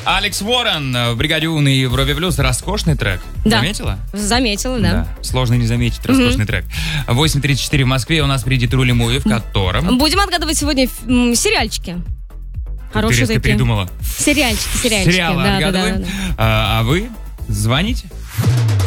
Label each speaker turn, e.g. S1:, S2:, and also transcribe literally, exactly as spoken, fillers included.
S1: Алекс Уоррен в «Бригаде У» и в «Европе Плюс». Роскошный трек.
S2: Да.
S1: Заметила?
S2: Заметила, да.
S1: Да. Сложно не заметить роскошный mm-hmm. трек. восемь тридцать четыре в Москве. У нас впереди Трули Муви, в котором...
S2: Будем отгадывать сегодня м, сериальчики.
S1: Хорошие Ты резко
S2: такие.
S1: передумала.
S2: Сериальчики, сериальчики.
S1: Сериалы
S2: да,
S1: отгадываем.
S2: Да, да, да.
S1: А, а вы звоните.